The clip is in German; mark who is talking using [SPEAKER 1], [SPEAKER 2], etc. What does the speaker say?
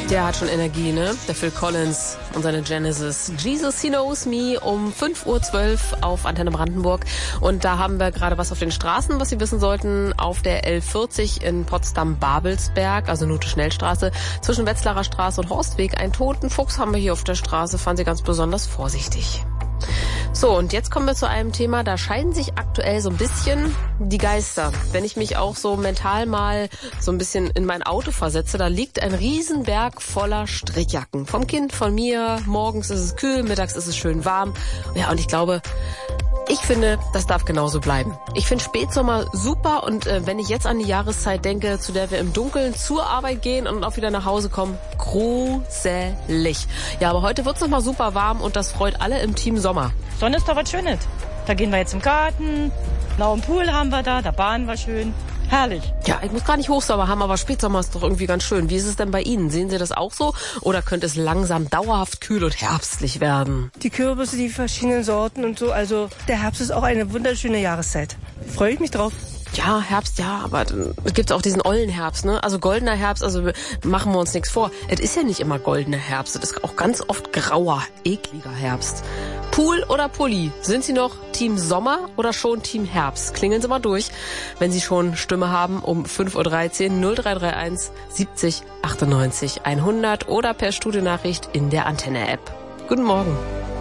[SPEAKER 1] Der hat schon Energie, ne? Der Phil Collins und seine Genesis. Jesus, He Knows Me um 5:12 Uhr auf Antenne Brandenburg. Und da haben wir gerade was auf den Straßen, was Sie wissen sollten. Auf der L40 in Potsdam-Babelsberg, also Nute-Schnellstraße, zwischen Wetzlarer Straße und Horstweg. Einen toten Fuchs haben wir hier auf der Straße. Fahren Sie ganz besonders vorsichtig. So, und jetzt kommen wir zu einem Thema, da scheiden sich aktuell so ein bisschen die Geister. Wenn ich mich auch so mental mal so ein bisschen in mein Auto versetze, da liegt ein Riesenberg voller Strickjacken. Vom Kind, von mir, morgens ist es kühl, mittags ist es schön warm. Ja, und ich finde, das darf genauso bleiben. Ich finde Spätsommer super und wenn ich jetzt an die Jahreszeit denke, zu der wir im Dunkeln zur Arbeit gehen und auch wieder nach Hause kommen, gruselig. Ja, aber heute wird's noch mal super warm und das freut alle im Team Sommer.
[SPEAKER 2] Sonne ist doch was Schönes. Da gehen wir jetzt im Garten, blauen Pool haben wir da bahnen wir schön. Herrlich.
[SPEAKER 1] Ja, ich muss gar nicht Hochsommer haben, aber Spätsommer ist doch irgendwie ganz schön. Wie ist es denn bei Ihnen? Sehen Sie das auch so? Oder könnte es langsam dauerhaft kühl und herbstlich werden?
[SPEAKER 3] Die Kürbisse, die verschiedenen Sorten und so. Also der Herbst ist auch eine wunderschöne Jahreszeit. Freue ich mich drauf.
[SPEAKER 1] Ja, Herbst, ja, aber es gibt auch diesen ollen Herbst, ne? Also goldener Herbst, also machen wir uns nichts vor. Es ist ja nicht immer goldener Herbst, es ist auch ganz oft grauer, ekliger Herbst. Pool oder Pulli? Sind Sie noch Team Sommer oder schon Team Herbst? Klingeln Sie mal durch, wenn Sie schon Stimme haben um 5:13 Uhr 0331 70 98 100 oder per Studionachricht in der Antenne-App. Guten Morgen.